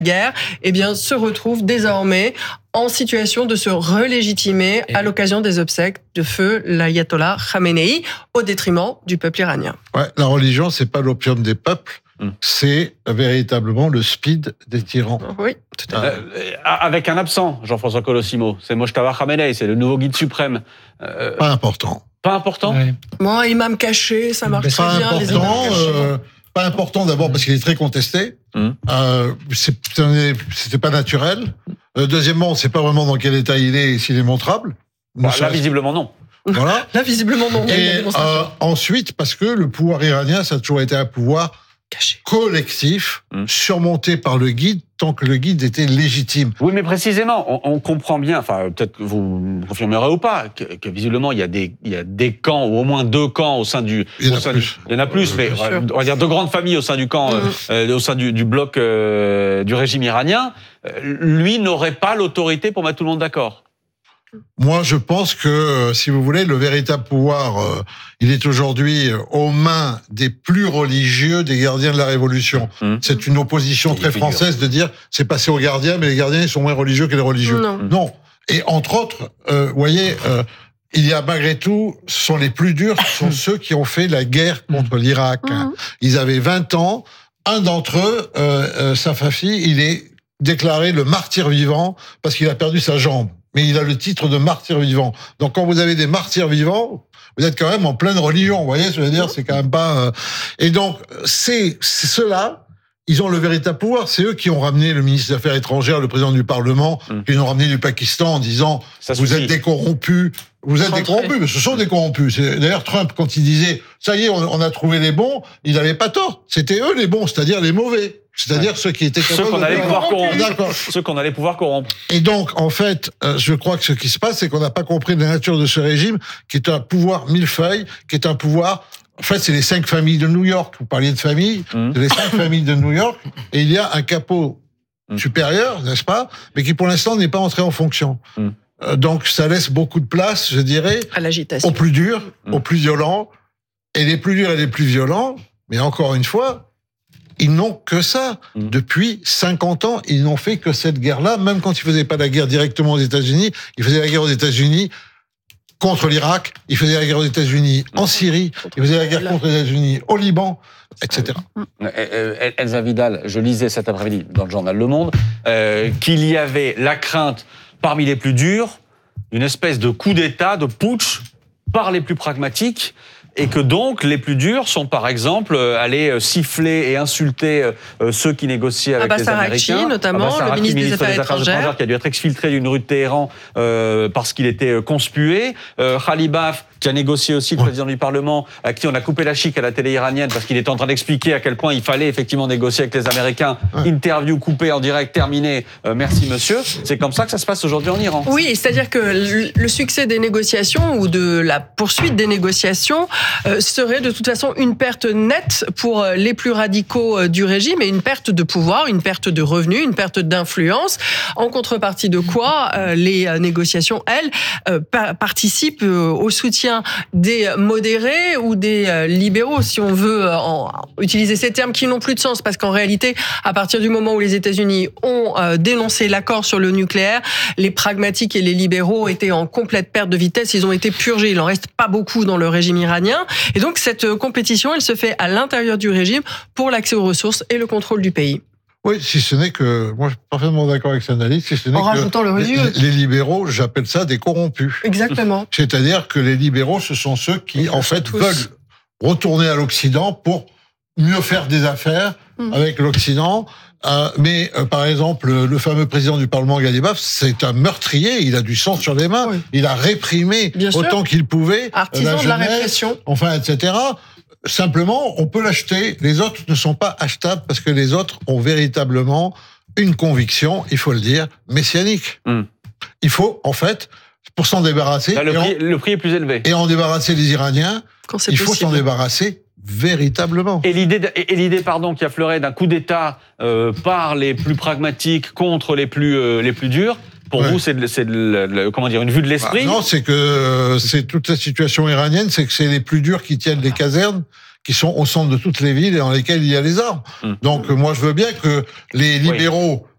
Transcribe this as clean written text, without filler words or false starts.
guerre, eh bien, se retrouve désormais en situation de se relégitimer à l'occasion des obsèques de feu l'ayatollah Khamenei au détriment du peuple iranien. Ouais, la religion, c'est pas l'opium des peuples, c'est véritablement le speed des tyrans. Oui, tout à fait. Avec un absent, Jean-François Colossimo, c'est Mojtaba Khamenei, c'est le nouveau guide suprême. Pas important. Pas important. Ouais. Bon, imam caché, ça marche très Pas bien. Les imams important. cachés. Pas important d'abord parce qu'il est très contesté. C'était pas naturel. Deuxièmement, on ne sait pas vraiment dans quel état il est et s'il est montrable. Là, visiblement, non. Voilà. Là, visiblement, non. Et ensuite, parce que le pouvoir iranien, ça a toujours été un pouvoir Caché. collectif, surmonté par le guide, tant que le guide était légitime. Oui, mais précisément, on comprend bien, enfin, peut-être que vous me confirmerez ou pas, que visiblement, il y a des camps, ou au moins 2 camps au sein du... Il y en a plus. Il y en a plus, mais on va dire 2 grandes familles au sein du camp, au sein du bloc du régime iranien. Lui n'aurait pas l'autorité pour mettre tout le monde d'accord. Moi, je pense que, si vous voulez, le véritable pouvoir, il est aujourd'hui aux mains des plus religieux des gardiens de la Révolution. C'est une opposition très française de dire c'est passé aux gardiens, mais les gardiens ils sont moins religieux que les religieux. Non. Et entre autres, vous voyez, il y a malgré tout, ce sont les plus durs, ce sont ceux qui ont fait la guerre contre l'Irak. Ils avaient 20 ans. Un d'entre eux, Safafi, il est déclaré le martyr vivant parce qu'il a perdu sa jambe. Mais il a le titre de martyr vivant. Donc quand vous avez des martyrs vivants, vous êtes quand même en pleine religion. Vous voyez, je veux dire, c'est quand même pas... Et donc, c'est ceux-là, ils ont le véritable pouvoir. C'est eux qui ont ramené le ministre des Affaires étrangères, le président du Parlement, qui l'ont ramené du Pakistan en disant « Vous êtes des corrompus ». Vous êtes des corrompus, mais ce sont des corrompus. D'ailleurs, Trump, quand il disait « Ça y est, on a trouvé les bons », il n'avait pas tort. C'était eux les bons, c'est-à-dire les mauvais. C'est-à-dire ceux qui étaient ceux qu'on allait pouvoir corrompre. Ceux qu'on allait pouvoir corrompre. Et donc, en fait, je crois que ce qui se passe, c'est qu'on n'a pas compris la nature de ce régime, qui est un pouvoir millefeuille, qui est un pouvoir... En fait, c'est les 5 familles de New York. Vous parliez de famille, c'est les 5 familles de New York, et il y a un capot supérieur, n'est-ce pas, mais qui pour l'instant n'est pas entré en fonction. Donc, ça laisse beaucoup de place, je dirais, à l'agitation, aux plus durs, aux plus violents, et les plus durs et les plus violents, mais encore une fois, ils n'ont que ça. Depuis 50 ans, ils n'ont fait que cette guerre-là. Même quand ils faisaient pas la guerre directement aux États-Unis, ils faisaient la guerre aux États-Unis contre l'Irak, ils faisaient la guerre aux États-Unis en Syrie, ils faisaient la guerre contre les États-Unis au Liban, etc. Elsa Vidal, je lisais cet après-midi dans le journal Le Monde qu'il y avait la crainte parmi les plus durs, une espèce de coup d'État, de putsch par les plus pragmatiques, et que donc les plus durs sont par exemple allés siffler et insulter ceux qui négociaient avec les Américains. Abbas Araqchi, notamment, le ministre des Affaires étrangères, qui a dû être exfiltré d'une rue de Téhéran parce qu'il était conspué. Khalibaf, qui a négocié aussi le président du Parlement, à qui on a coupé la chic à la télé iranienne parce qu'il était en train d'expliquer à quel point il fallait effectivement négocier avec les Américains. Interview coupée en direct, terminée. Merci monsieur. C'est comme ça que ça se passe aujourd'hui en Iran. Oui, c'est-à-dire que le succès des négociations ou de la poursuite des négociations serait de toute façon une perte nette pour les plus radicaux du régime et une perte de pouvoir, une perte de revenus, une perte d'influence. En contrepartie de quoi, les négociations, elles, participent au soutien des modérés ou des libéraux, si on veut utiliser ces termes qui n'ont plus de sens, parce qu'en réalité, à partir du moment où les États-Unis ont dénoncé l'accord sur le nucléaire, les pragmatiques et les libéraux étaient en complète perte de vitesse, ils ont été purgés, il n'en reste pas beaucoup dans le régime iranien, et donc cette compétition, elle se fait à l'intérieur du régime pour l'accès aux ressources et le contrôle du pays. Oui, si ce n'est que, moi je suis parfaitement d'accord avec cette analyse, si ce n'est que les libéraux, j'appelle ça des corrompus. Exactement. C'est-à-dire que les libéraux, ce sont ceux qui, en fait, veulent retourner à l'Occident pour mieux faire des affaires avec l'Occident. Mais par exemple, le fameux président du Parlement, Ghalibaf, c'est un meurtrier, il a du sang sur les mains, il a réprimé autant qu'il pouvait, artisan de la répression, enfin, etc. Simplement, on peut l'acheter. Les autres ne sont pas achetables parce que les autres ont véritablement une conviction, il faut le dire, messianique. Il faut, en fait, pour s'en débarrasser... Là, le prix est plus élevé. Et en débarrasser les Iraniens, il faut s'en débarrasser véritablement. Et l'idée, pardon, qui affleurait d'un coup d'État par les plus pragmatiques contre les plus durs, pour vous, c'est comment dire, une vue de l'esprit? Non, c'est que c'est toute la situation iranienne, c'est que c'est les plus durs qui tiennent les casernes, qui sont au centre de toutes les villes et dans lesquelles il y a les armes. Donc moi, je veux bien que les libéraux